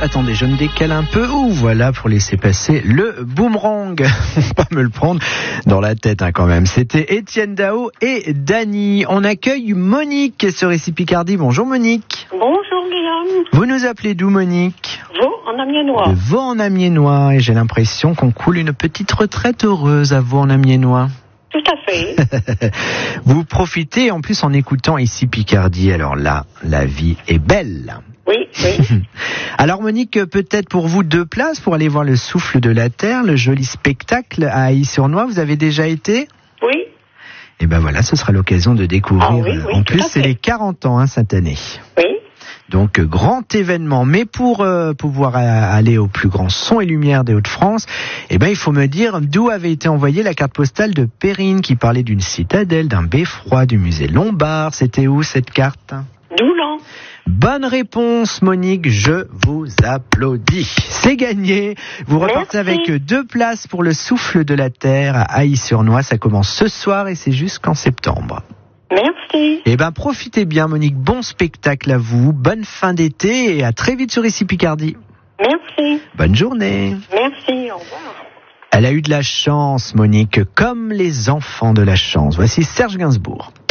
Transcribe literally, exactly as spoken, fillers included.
Attendez, je me décale un peu. Ouh, voilà, pour laisser passer le boomerang. Pas me le prendre dans la tête hein, quand même. C'était Étienne Dao et Dany. On accueille Monique sur Ici Picardie. Bonjour Monique. Bonjour Guillaume. Vous nous appelez d'où Monique? Vaux en Amiénois. De Vaux en Amiénois. Et j'ai l'impression qu'on coule une petite retraite heureuse à Vaux en Amiénois. Tout à fait. Vous profitez en plus en écoutant Ici Picardie. Alors là, la vie est belle. Oui, oui. Alors Monique, peut-être pour vous deux places pour aller voir le Souffle de la Terre, le joli spectacle à Ailly-sur-Noix. Vous avez déjà été? Oui. Et ben voilà, ce sera l'occasion de découvrir. Ah oui, oui, en tout plus, à c'est fait. les quarante ans hein, cette année. Oui. Donc euh, grand événement. Mais pour euh, pouvoir euh, aller au plus grand son et lumière des Hauts-de-France, eh ben il faut me dire d'où avait été envoyée la carte postale de Perrine qui parlait d'une citadelle, d'un beffroi, du musée Lombard. C'était où cette carte? Doulan. Bonne réponse Monique, je vous applaudis. C'est gagné. Vous repartez Merci. avec deux places pour le Souffle de la Terre à Ailly-sur-Noix. Ça commence ce soir et c'est jusqu'en septembre. Merci. Eh ben profitez bien Monique, bon spectacle à vous, bonne fin d'été et à très vite sur Ici Picardie. Merci. Bonne journée. Merci, au revoir. Elle a eu de la chance Monique, comme les enfants de la chance. Voici Serge Gainsbourg.